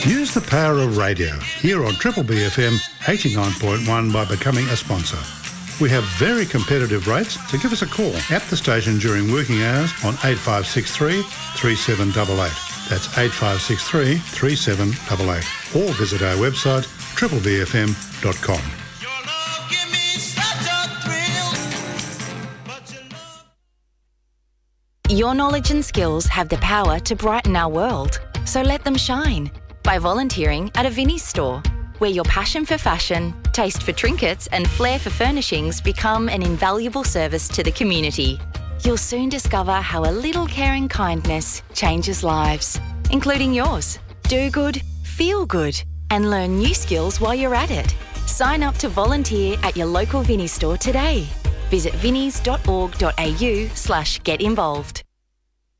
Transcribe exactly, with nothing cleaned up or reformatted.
Use the power of radio here on Triple B F M eighty-nine point one by becoming a sponsor. We have very competitive rates, so give us a call at the station during working hours on eight five six three, three seven eight eight. That's eight five six three, three seven eight eight. Or visit our website, triple b f m dot com. Your knowledge and skills have the power to brighten our world, so let them shine by volunteering at a Vinnie's store, where your passion for fashion, taste for trinkets and flair for furnishings become an invaluable service to the community. You'll soon discover how a little care and kindness changes lives, including yours. Do good, feel good, and learn new skills while you're at it. Sign up to volunteer at your local Vinnie's store today. Visit vinnies dot org dot a u slash get involved.